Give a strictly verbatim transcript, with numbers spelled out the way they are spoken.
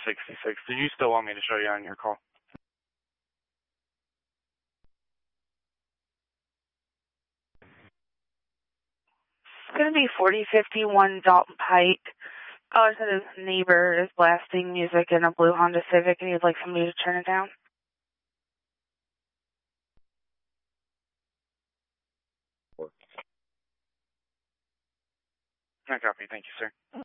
sixty-six. Do you still want me to show you on your call? It's going to be forty fifty-one Dalton Pike. Caller said his neighbor is blasting music in a blue Honda Civic and he'd like somebody to turn it down. I copy. Thank you, sir.